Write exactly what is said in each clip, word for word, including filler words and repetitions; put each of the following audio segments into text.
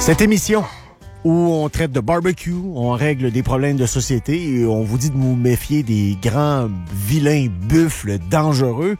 Cette émission où on traite de barbecue, on règle des problèmes de société et on vous dit de vous méfier des grands vilains buffles dangereux,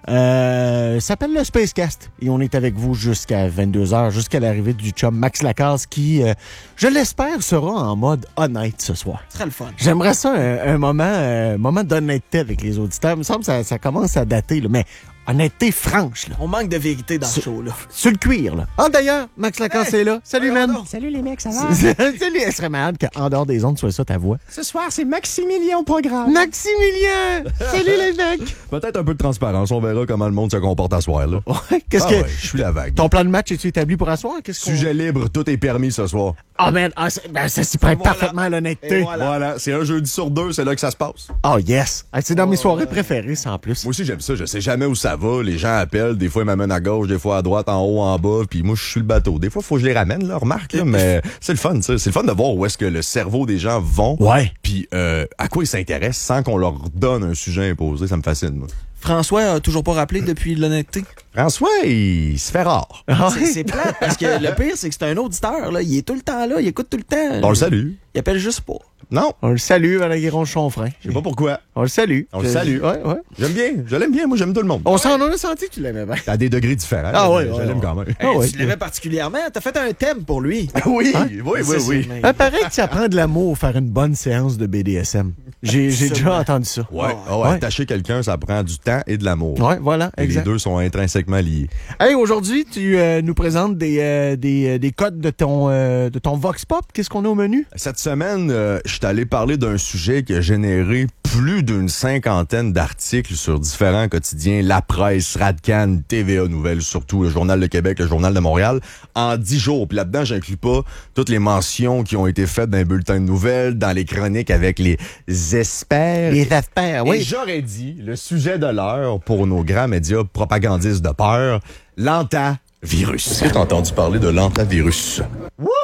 euh, s'appelle le Spacecast. Et on est avec vous jusqu'à vingt-deux heures, jusqu'à l'arrivée du chum Max Lacasse qui, euh, je l'espère, sera en mode honnête ce soir. Ce sera le fun. J'aimerais ça un, un moment, un moment d'honnêteté avec les auditeurs. Il me semble que ça, ça commence à dater, là, mais honnêteté franche, là. On manque de vérité dans Sur- le show, là. Sur le cuir, là. Ah, d'ailleurs, Max Lacasse Hey! est là. Salut, Voyons man. donc. Salut les mecs, ça va? Salut, elle serait malade qu'en dehors des ondes, soit ça ta voix. Ce soir, c'est Maximilien au programme. Maximilien! Salut, les mecs! Peut-être un peu de transparence, on verra comment le monde se comporte à soir. Là. Ouais, qu'est-ce Ah que. ouais, je suis la vague. Ton plan de match est-tu établi pour asseoir? Qu'est-ce qu'on... Sujet libre, tout est permis ce soir. Ah, man, ah, c'est- ben, ça s'y prête Voilà. parfaitement à l'honnêteté. Et voilà. Voilà, c'est un jeudi sur deux, c'est là que ça se passe. Oh, yes! Ah, c'est dans mes soirées préférées, ça, en plus. Moi aussi, j'aime ça, je sais jamais où ça va. Les gens appellent, des fois ils m'amènent à gauche, des fois à droite, en haut, en bas, puis moi je suis le bateau. Des fois, faut que je les ramène, là, remarque, là, mais c'est le fun, ça. C'est le fun de voir où est-ce que le cerveau des gens vont, Ouais. puis euh, à quoi ils s'intéressent sans qu'on leur donne un sujet imposé. Ça me fascine, moi. François a toujours pas rappelé depuis l'honnêteté. François, il se fait rare. Ah, C'est, c'est plate, parce que le pire, c'est que c'est un auditeur, là. Il est tout le temps là, il écoute tout le temps. On le salue. Il appelle juste pas. Non, On le salue, Valérie Chanfrein. je sais pas pourquoi. On le salue. On le Je- salue. Ouais, ouais. J'aime bien, je l'aime bien, moi j'aime tout le monde. On s'en en a senti que tu l'aimais bien. À des degrés différents. Ah mais ouais, je ouais, l'aime ouais. quand même. Ah ouais. Tu l'aimais particulièrement. T'as fait un thème pour lui. oui, Hein? oui, oui, Ça, c'est oui. bien. Ah, pareil que ça prend de l'amour faire une bonne séance de B D S M. J'ai, j'ai déjà Absolument. entendu ça. Ouais, ah ouais, Ouais. attacher quelqu'un, ça prend du temps et de l'amour. Ouais, voilà, Et les exact. deux sont intrinsèquement liés. Hey, aujourd'hui, tu euh, nous présentes des, euh, des, euh, des codes de ton, euh, de ton Vox Pop. Qu'est-ce qu'on a au menu? Cette semaine, euh, je suis allé parler d'un sujet qui a généré plus d'une cinquantaine d'articles sur différents quotidiens, La Presse, Radcan, T V A Nouvelles, surtout le Journal de Québec, le Journal de Montréal, en dix jours. Puis là-dedans, j'inclus pas toutes les mentions qui ont été faites dans les bulletins de nouvelles, dans les chroniques avec les experts. Les affaires, Et oui. j'aurais dit, le sujet de l'heure pour nos grands médias propagandistes de peur, l'antavirus. Est-ce que t'as entendu parler de l'antavirus? Wouh!